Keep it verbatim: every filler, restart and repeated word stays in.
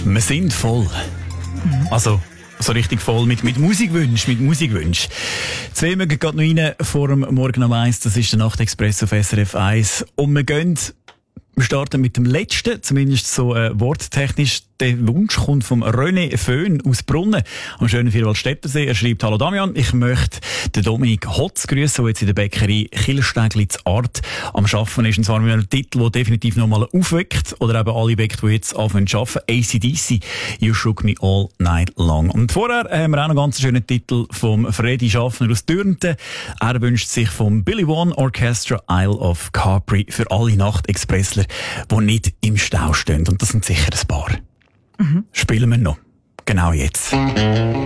Wir sind voll. Mhm. Also, so richtig voll mit, mit Musikwünsch, mit Musikwünsch. Zwei mögen gerade noch rein vor dem Morgen um eins. Das ist der Nachtexpress auf S R F eins. Und wir gehen, wir starten mit dem letzten, zumindest so äh, worttechnisch. Der Wunsch kommt vom René Föhn aus Brunnen am schönen Vierwaldstättersee. Er schreibt: Hallo Damian, ich möchte den Dominik Hotz grüßen, der jetzt in der Bäckerei Killerstägli zu Art am Arbeiten ist. Und zwar mit einem Titel, der definitiv nochmal aufweckt oder eben alle weckt, die jetzt anfangen zu arbeiten. A C D C, You Shook Me All Night Long. Und vorher haben wir auch noch einen ganz schönen Titel vom Freddy Schaffner aus Dürnten. Er wünscht sich vom Billy One Orchestra Isle of Capri für alle Nachtexpressler, die nicht im Stau stehen. Und das sind sicher ein paar. Mhm. Spielen wir noch. Genau jetzt.